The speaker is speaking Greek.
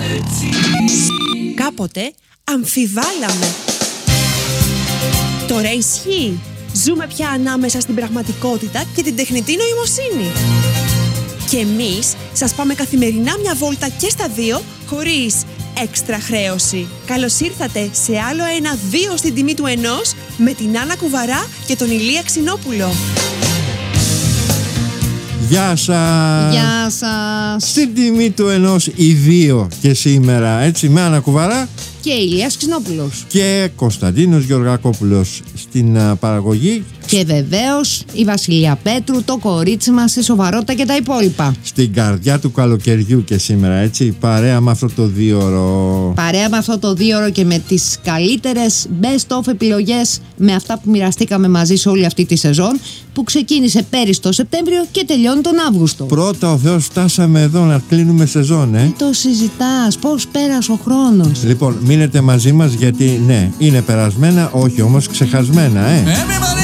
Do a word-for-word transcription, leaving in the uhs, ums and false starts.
Κάποτε αμφιβάλαμε. Τώρα ισχύει. Ζούμε πια ανάμεσα στην πραγματικότητα και την τεχνητή νοημοσύνη. Και εμείς σας πάμε καθημερινά μια βόλτα και στα δύο, χωρίς έξτρα χρέωση. Καλώς ήρθατε σε άλλο ένα δύο στην τιμή του ενός, με την Άννα Κουβαρά και τον Ηλία Ξινόπουλο. Γεια σας! Γεια σας! Στην τιμή του ενός οι δύο και σήμερα, έτσι, με Άννα Κουβαρά και Ηλίας Ξινόπουλος και Κωνσταντίνος Γεωργακόπουλος στην uh, παραγωγή. Και βεβαίως η Βασιλεία Πέτρου, το κορίτσι μας, η σοβαρότητα και τα υπόλοιπα. Στην καρδιά του καλοκαιριού και σήμερα, έτσι, παρέα με αυτό το δίωρο. Παρέα με αυτό το δίωρο και με τις καλύτερες best of επιλογές, με αυτά που μοιραστήκαμε μαζί σε όλη αυτή τη σεζόν, που ξεκίνησε πέρυσι το Σεπτέμβριο και τελειώνει τον Αύγουστο. Πρώτα ο Θεός φτάσαμε εδώ να κλείνουμε σεζόν, ε. Τι το συζητάς, πώς πέρασε ο χρόνος. Λοιπόν, μείνετε μαζί μας γιατί ναι, είναι περασμένα, όχι όμως ξεχασμένα, ε.